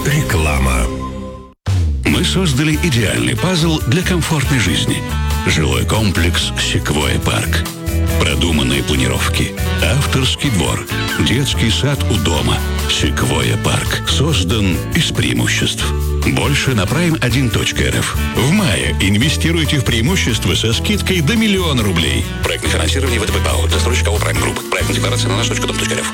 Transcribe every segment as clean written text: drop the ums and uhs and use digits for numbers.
Реклама. Мы создали идеальный пазл для комфортной жизни. Жилой комплекс «Секвойя Парк». Продуманные планировки, авторский двор, детский сад у дома. «Секвойя Парк» создан из преимуществ. Больше на prime1.rf. В мае инвестируйте в преимущества со скидкой до 1 000 000 рублей. Проектное финансирование ВТБ ПАО. Застройщик АО Prime Group. Проектная декларация на наш.дом.рф.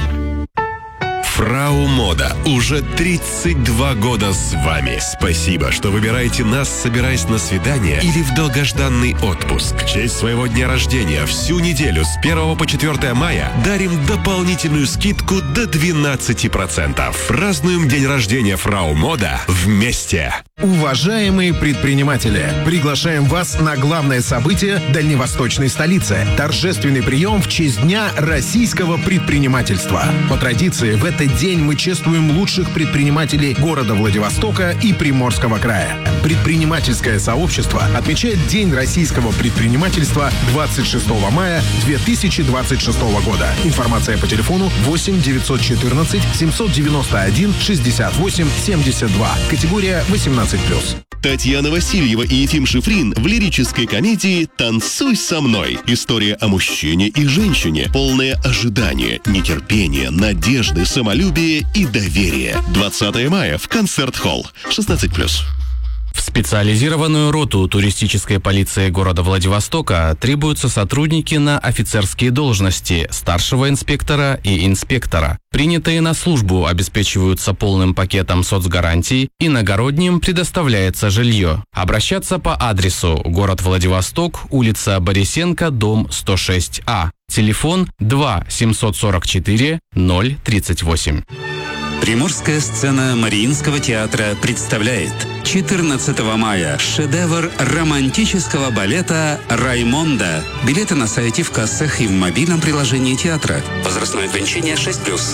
Фрау Мода уже 32 года с вами. Спасибо, что выбираете нас, собираясь на свидание или в долгожданный отпуск. В честь своего дня рождения всю неделю с 1 по 4 мая дарим дополнительную скидку до 12%. Празднуем день рождения Фрау Мода вместе. Уважаемые предприниматели, приглашаем вас на главное событие дальневосточной столицы – торжественный прием в честь Дня российского предпринимательства. По традиции, в этот день мы чествуем лучших предпринимателей города Владивостока и Приморского края. Предпринимательское сообщество отмечает День российского предпринимательства 26 мая 2026 года. Информация по телефону 8 914 791 68 72. Категория 18+. Татьяна Васильева и Ефим Шифрин в лирической комедии «Танцуй со мной». История о мужчине и женщине, полная ожидания, нетерпения, надежды, самолюбия и доверия. 20 мая в Концерт-холл. 16+. В специализированную роту туристической полиции города Владивостока требуются сотрудники на офицерские должности старшего инспектора и инспектора. Принятые на службу обеспечиваются полным пакетом соцгарантий, иногородним предоставляется жилье. Обращаться по адресу: город Владивосток, улица Борисенко, дом 106А. Телефон 2 744 038. Приморская сцена Мариинского театра представляет 14 мая шедевр романтического балета «Раймонда». Билеты на сайте, в кассах и в мобильном приложении театра. Возрастное ограничение 6+.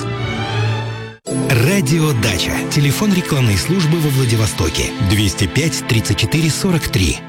Радио «Дача». Телефон рекламной службы во Владивостоке. 205 34 43.